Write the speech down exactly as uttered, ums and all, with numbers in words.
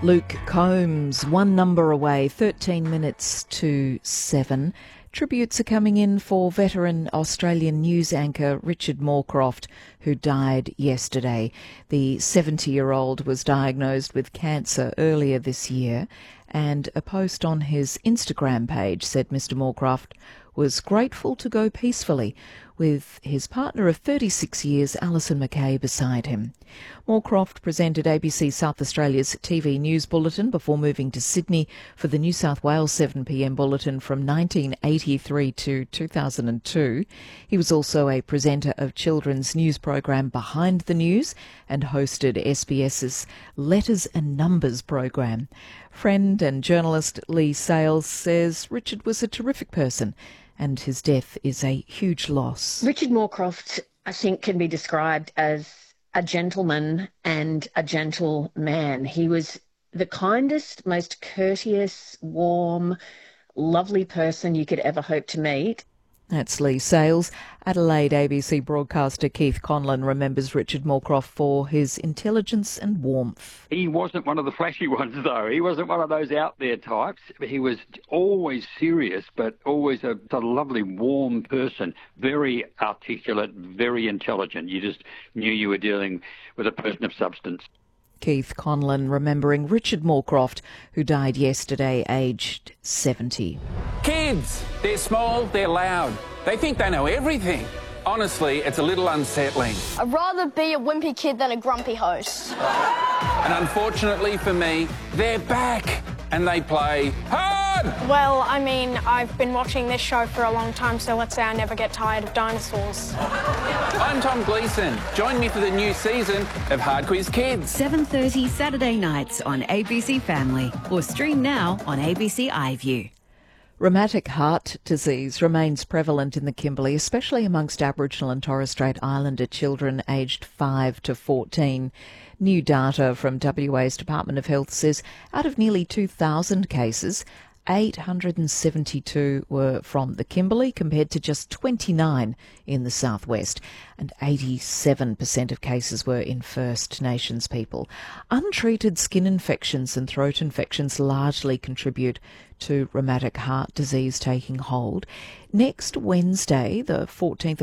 Luke Combs, one number away, thirteen minutes to seven. Tributes are coming in for veteran Australian news anchor Richard Morecroft, who died yesterday. The seventy-year-old was diagnosed with cancer earlier this year, and a post on his Instagram page said Mister Morecroft was grateful to go peacefully with his partner of thirty-six years, Alison McKay, beside him. Morecroft presented A B C South Australia's T V News Bulletin before moving to Sydney for the New South Wales seven p m Bulletin from nineteen eighty-three to two thousand two. He was also a presenter of children's news program Behind the News and hosted SBS's Letters and Numbers program. Friend and journalist Lee Sales says Richard was a terrific person and his death is a huge loss. Richard Morecroft, I think, can be described as a gentleman and a gentle man. He was the kindest, most courteous, warm, lovely person you could ever hope to meet. That's Lee Sales. Adelaide A B C broadcaster Keith Conlon remembers Richard Morecroft for his intelligence and warmth. He wasn't one of the flashy ones, though. He wasn't one of those out-there types. He was always serious, but always a sort of lovely, warm person, very articulate, very intelligent. You just knew you were dealing with a person of substance. Keith Conlon remembering Richard Morecroft, who died yesterday, aged seventy. Kids, they're small, they're loud. They think they know everything. Honestly, it's a little unsettling. I'd rather be a wimpy kid than a grumpy host. And unfortunately for me, they're back and they play hard. Well, I mean, I've been watching this show for a long time, so let's say I never get tired of dinosaurs. I'm Tom Gleeson. Join me for the new season of Hard Quiz Kids. seven thirty Saturday nights on A B C Family or stream now on A B C iView. Rheumatic heart disease remains prevalent in the Kimberley, especially amongst Aboriginal and Torres Strait Islander children aged five to fourteen. New data from W A's Department of Health says out of nearly two thousand cases, eight hundred seventy-two were from the Kimberley compared to just twenty-nine in the southwest, and eighty-seven percent of cases were in First Nations people. Untreated skin infections and throat infections largely contribute to rheumatic heart disease taking hold. Next Wednesday, the fourteenth